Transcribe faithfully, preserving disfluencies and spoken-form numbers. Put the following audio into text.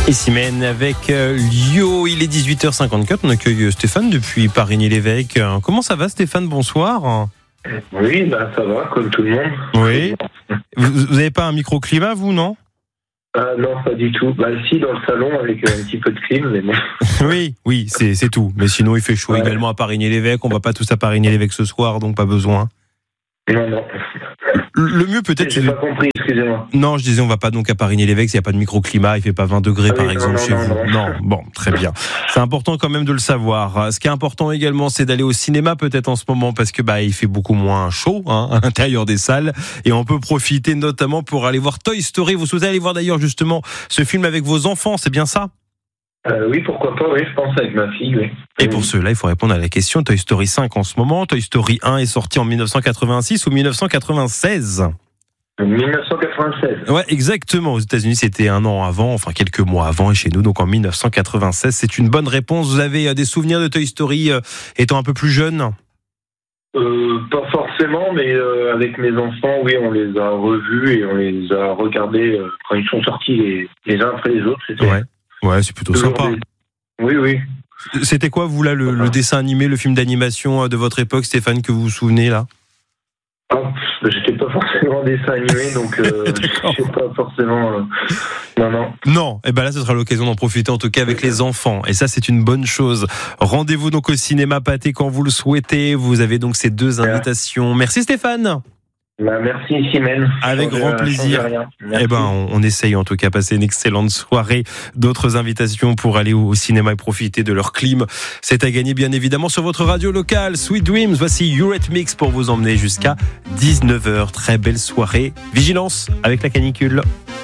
Et Simène avec euh, Lio, il est dix-huit heures cinquante-quatre, on accueille Stéphane depuis Parigny-l'Évêque. Comment ça va Stéphane, bonsoir. Oui, bah ça va, comme tout le monde. Oui. Vous n'avez pas un microclimat, vous, non? Ah non, pas du tout. Bah si, dans le salon, avec un petit peu de clim, mais bon. Oui, oui, c'est, c'est tout. Mais sinon, il fait chaud ouais. également à Parigny-l'Évêque. On va pas tous à Parigny-l'Évêque ce soir, donc pas besoin. Non, non. Le mieux peut-être... J'ai c'est... pas compris, excusez-moi. Non, je disais, on va pas donc à Parigny-l'Évêque, s'il n'y a pas de microclimat, il fait pas vingt degrés ah par oui, exemple non, chez non, vous. Non, non, bon, très bien. C'est important quand même de le savoir. Ce qui est important également, c'est d'aller au cinéma peut-être en ce moment, parce que bah il fait beaucoup moins chaud hein, à l'intérieur des salles, et on peut profiter notamment pour aller voir Toy Story. Vous souhaitez aller voir d'ailleurs justement ce film avec vos enfants, c'est bien ça? Euh, oui, pourquoi pas, oui, je pense avec ma fille, oui. Et pour cela, il faut répondre à la question. Toy Story cinq en ce moment. Toy Story un est sorti en dix-neuf cent quatre-vingt-six ou dix-neuf cent quatre-vingt-seize? dix-neuf cent quatre-vingt-seize. Ouais, exactement. Aux États-Unis, c'était un an avant, enfin quelques mois avant, et chez nous, donc en dix-neuf cent quatre-vingt-seize. C'est une bonne réponse. Vous avez des souvenirs de Toy Story euh, étant un peu plus jeune? Euh, pas forcément, mais euh, avec mes enfants, oui, on les a revus et on les a regardés euh, quand ils sont sortis les, les uns après les autres. C'était ouais. Ouais, c'est plutôt sympa. Des... Oui, oui. C'était quoi, vous, là, le, le dessin animé, le film d'animation de votre époque, Stéphane, que vous vous souvenez, là? Ah, j'étais pas forcément dessin animé, donc euh, je sais pas forcément... Euh... Non, non. Non, et ben là, ce sera l'occasion d'en profiter, en tout cas, avec les enfants. Et ça, c'est une bonne chose. Rendez-vous donc au cinéma Pathé quand vous le souhaitez. Vous avez donc ces deux invitations. Merci, Stéphane. Bah, merci Simène. Avec change, grand plaisir. Eh ben, on, on essaye en tout cas passer une excellente soirée. D'autres invitations pour aller au cinéma et profiter de leur clim. C'est à gagner bien évidemment sur votre radio locale. Sweet Dreams, voici Eurythmics pour vous emmener jusqu'à dix-neuf heures. Très belle soirée. Vigilance avec la canicule.